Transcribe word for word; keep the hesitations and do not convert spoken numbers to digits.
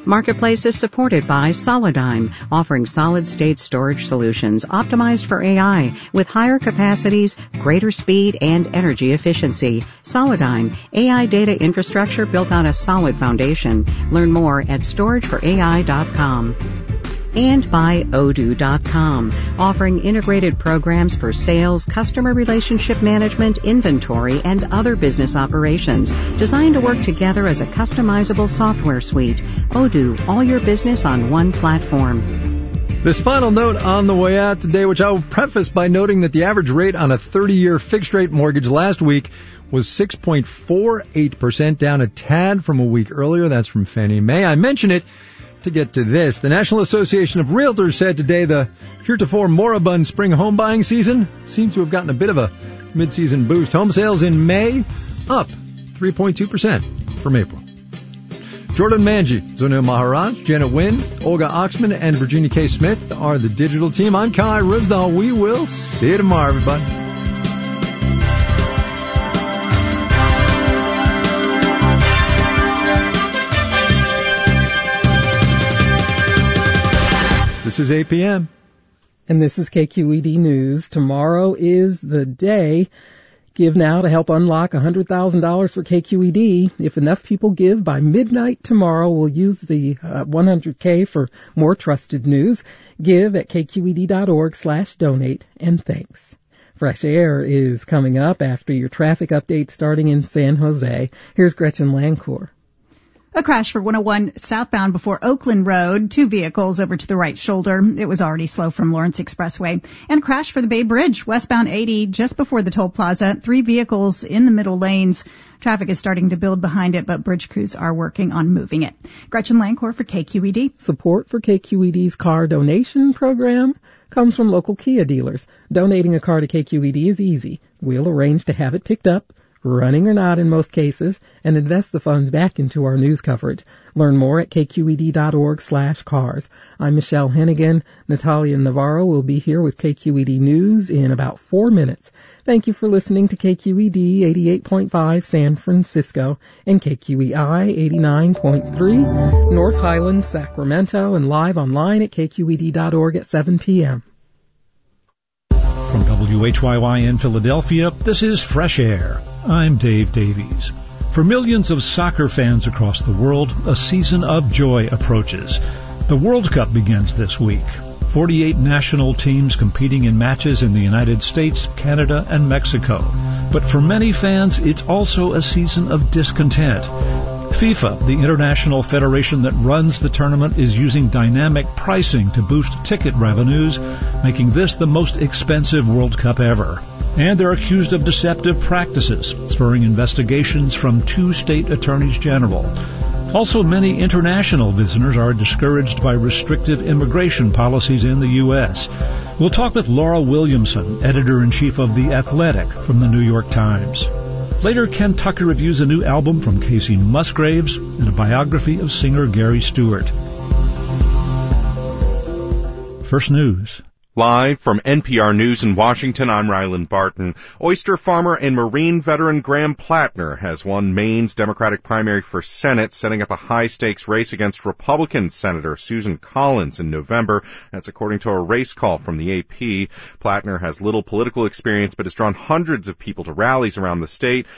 Marketplace is supported by Solidigm, offering solid-state storage solutions optimized for A I with higher capacities, greater speed, and energy efficiency. Solidigm, A I data infrastructure built on a solid foundation. Learn more at storage for A I dot com. And by Odoo dot com, offering integrated programs for sales, customer relationship management, inventory, and other business operations, designed to work together as a customizable software suite. Odoo, all your business on one platform. This final note on the way out today, which I will preface by noting that the average rate on a thirty-year fixed-rate mortgage last week was six point four eight percent, down a tad from a week earlier. That's from Fannie Mae. I mention it to get to this. The National Association of Realtors said today the heretofore moribund spring home buying season seems to have gotten a bit of a mid-season boost. Home sales in May up three point two percent from April. Jordan Manji, Zunil Maharaj, Janet Wynn, Olga Oxman, and Virginia K. Smith are the digital team. I'm Kai Risdall. We will see you tomorrow, everybody. This is eight p.m. And this is K Q E D News. Tomorrow is the day. Give now to help unlock one hundred thousand dollars for K Q E D. If enough people give by midnight tomorrow, we'll use the uh, one hundred K for more trusted news. Give at kqed.org slash donate. And thanks. Fresh Air is coming up after your traffic update starting in San Jose. Here's Gretchen Lancourt. A crash for one oh one southbound before Oakland Road. Two vehicles over to the right shoulder. It was already slow from Lawrence Expressway. And a crash for the Bay Bridge, westbound eighty, just before the toll plaza. Three vehicles in the middle lanes. Traffic is starting to build behind it, but bridge crews are working on moving it. Gretchen Lancourt for K Q E D. Support for K Q E D's car donation program comes from local Kia dealers. Donating a car to K Q E D is easy. We'll arrange to have it picked up, running or not in most cases, and invest the funds back into our news coverage. Learn more at kqed.org slash cars. I'm Michelle Hennigan. Natalia Navarro will be here with K Q E D News in about four minutes. Thank you for listening to K Q E D eighty-eight point five San Francisco and K Q E I eighty-nine point three North Highlands, Sacramento, and live online at k q e d dot org at seven p.m. From W H Y Y in Philadelphia, this is Fresh Air. I'm Dave Davies. For millions of soccer fans across the world, a season of joy approaches. The World Cup begins this week. forty-eight national teams competing in matches in the United States, Canada, and Mexico. But for many fans, it's also a season of discontent. FIFA, the international federation that runs the tournament, is using dynamic pricing to boost ticket revenues, making this the most expensive World Cup ever. And they're accused of deceptive practices, spurring investigations from two state attorneys general. Also, many international visitors are discouraged by restrictive immigration policies in the U S. We'll talk with Laura Williamson, editor-in-chief of The Athletic from the New York Times. Later, Ken Tucker reviews a new album from Casey Musgraves and a biography of singer Gary Stewart. First News. Live from N P R News in Washington, I'm Ryland Barton. Oyster farmer and Marine veteran Graham Plattner has won Maine's Democratic primary for Senate, setting up a high-stakes race against Republican Senator Susan Collins in November. That's according to a race call from the A P. Plattner has little political experience, but has drawn hundreds of people to rallies around the state.